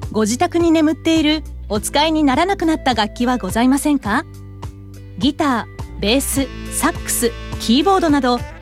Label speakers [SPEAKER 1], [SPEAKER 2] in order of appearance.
[SPEAKER 1] ご自宅に眠っているお使いにならなくなった楽器はございませんか？ギター、ベース、サックス、キーボードなど